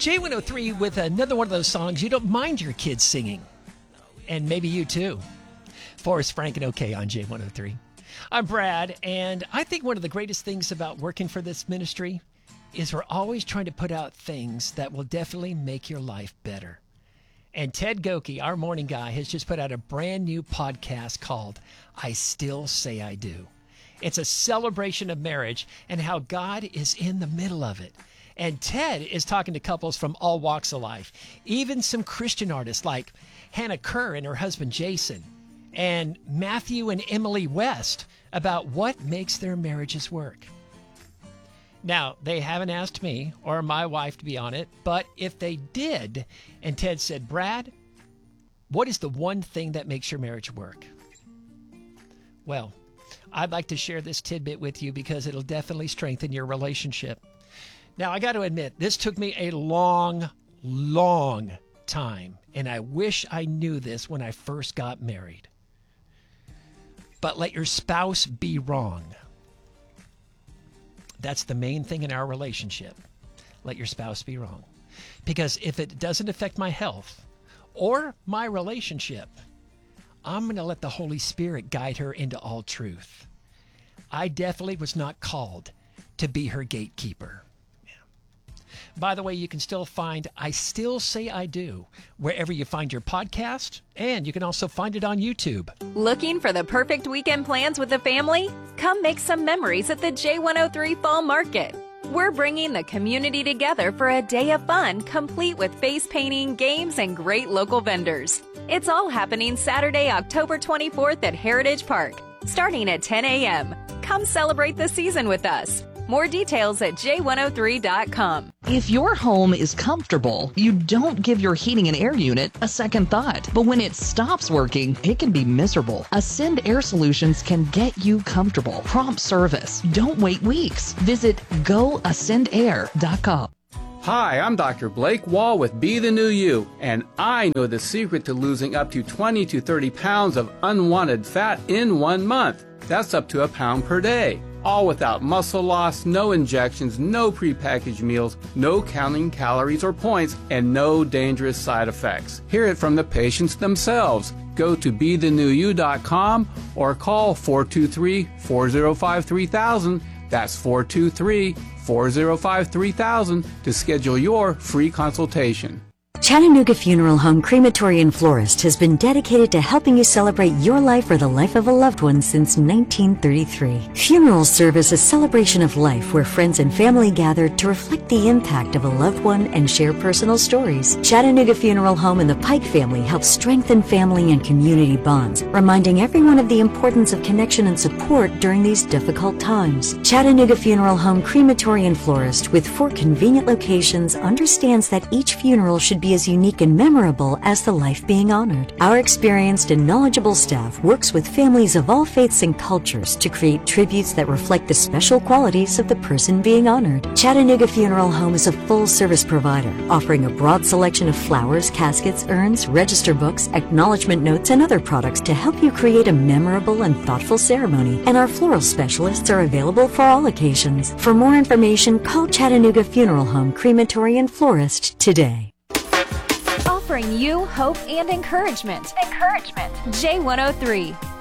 J103 with another one of those songs you don't mind your kids singing. And maybe you too. Forrest Frank and OK on J103. I'm Brad, and I think one of the greatest things about working for this ministry is we're always trying to put out things that will definitely make your life better. And Ted Goki, our morning guy, has just put out a brand new podcast called I Still Say I Do. It's a celebration of marriage and how God is in the middle of it. And Ted is talking to couples from all walks of life, even some Christian artists like Hannah Kerr and her husband Jason, and Matthew and Emily West about what makes their marriages work. Now, they haven't asked me or my wife to be on it, but if they did, and Ted said, Brad, what is the one thing that makes your marriage work? Well, I'd like to share this tidbit with you because it'll definitely strengthen your relationship. Now, I got to admit, this took me a long time, and I wish I knew this when I first got married. But let your spouse be wrong. That's the main thing in our relationship. Let your spouse be wrong. Because if it doesn't affect my health or my relationship, I'm going to let the Holy Spirit guide her into all truth. I definitely was not called to be her gatekeeper. By the way, you can still find I Still Say I Do wherever you find your podcast, and you can also find it on YouTube. Looking for the perfect weekend plans with the family? Come make some memories at the J103 Fall Market. We're bringing the community together for a day of fun, complete with face painting, games, and great local vendors. It's all happening Saturday, October 24th at Heritage Park, starting at 10 a.m. Come celebrate the season with us. More details at j103.com. If your home is comfortable, you don't give your heating and air unit a second thought. But when it stops working, it can be miserable. Ascend Air Solutions can get you comfortable. Prompt service. Don't wait weeks. Visit goascendair.com. Hi, I'm Dr. Blake Wall with Be the New You, and I know the secret to losing up to 20 to 30 pounds of unwanted fat in 1 month. That's up to a pound per day. All without muscle loss, no injections, no prepackaged meals, no counting calories or points, and no dangerous side effects. Hear it from the patients themselves. Go to BeTheNewYou.com or call 423-405-3000. That's 423-405-3000 to schedule your free consultation. Chattanooga Funeral Home Crematory and Florist has been dedicated to helping you celebrate your life or the life of a loved one since 1933. Funerals serve as a celebration of life where friends and family gather to reflect the impact of a loved one and share personal stories. Chattanooga Funeral Home and the Pike family help strengthen family and community bonds, reminding everyone of the importance of connection and support during these difficult times. Chattanooga Funeral Home Crematory and Florist, with 4 convenient locations, understands that each funeral should be as unique and memorable as the life being honored. Our experienced and knowledgeable staff works with families of all faiths and cultures to create tributes that reflect the special qualities of the person being honored. Chattanooga Funeral Home is a full-service provider, offering a broad selection of flowers, caskets, urns, register books, acknowledgement notes, and other products to help you create a memorable and thoughtful ceremony. And our floral specialists are available for all occasions. For more information, call Chattanooga Funeral Home Crematory and Florist today. Offering you hope and encouragement. J103.